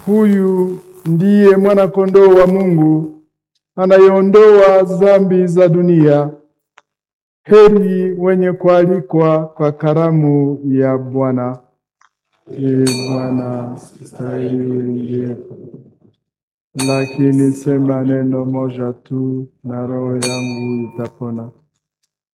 Huyu ndiye mwana-kondoo wa Mungu anayeondoa dhambi za dunia. Heri wenye kualikwa kwa karamu ya Bwana. Bwana, sistahili, lakini sema neno moja tu na roho yangu itapona.